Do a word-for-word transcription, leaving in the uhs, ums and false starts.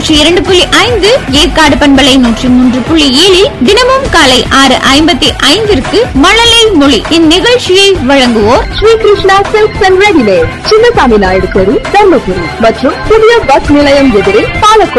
நூற்றி இரண்டு புள்ளி ஐந்து, ஏற்காடு பண்பலை நூற்றி மூன்று புள்ளி ஏழில் தினமும் காலை ஆறு ஐம்பத்தி ஐந்திற்கு மழலை மொழி. இந்நிகழ்ச்சியை வழங்குவோர் Sri Krishna silks and readymade, Chinnasamy Naidu தெரு, தர்மபுரி மற்றும் புதிய பஸ் நிலையம் எதிரே பாலக்கோடு.